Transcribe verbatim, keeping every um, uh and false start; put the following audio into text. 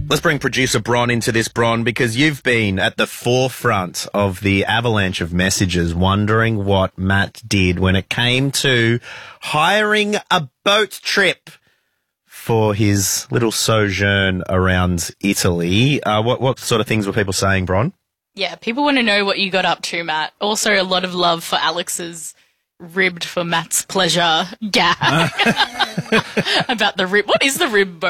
Let's bring producer Bron into this, Bron, because you've been at the forefront of the avalanche of messages wondering what Matt did when it came to hiring a boat trip for his little sojourn around Italy. Uh, what, what sort of things were people saying, Bron? Yeah, people want to know what you got up to, Matt. Also, a lot of love for Alex's ribbed for Matt's pleasure gag about the rib. What is the rib boat?